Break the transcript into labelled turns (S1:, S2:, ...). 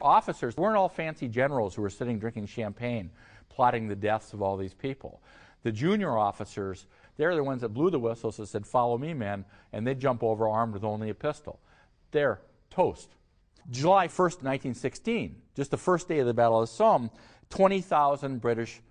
S1: officers weren't all fancy generals who were sitting drinking champagne, plotting the deaths of all these people. The junior officers, they're the ones that blew the whistles and said, "Follow me, men," and they'd jump over armed with only a pistol. They're toast. July 1st, 1916, just the first day of the Battle of the Somme, 20,000 British